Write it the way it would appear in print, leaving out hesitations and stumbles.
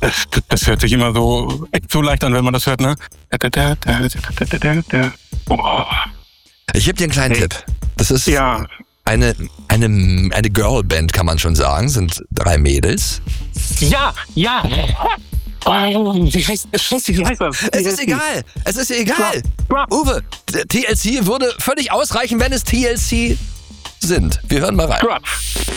Das hört sich immer so leicht an, wenn man das hört, ne? Oh. Ich gebe dir einen kleinen Tipp. Das ist Ja. eine Girlband, kann man schon sagen. Sind 3 Mädels. Ja. Oh, wie heißt das? Es ist egal. Drop. Uwe, TLC würde völlig ausreichen, wenn es TLC sind. Wir hören mal rein. Drop.